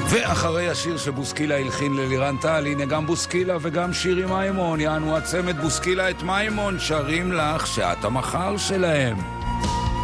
ואחרי השיר שבוסקילה הלחין ללירן טל, הנה גם בוסקילה וגם שירי מימון, יענו הצמד בוסקילה את מימון, שרים לך שאת המחר שלהם.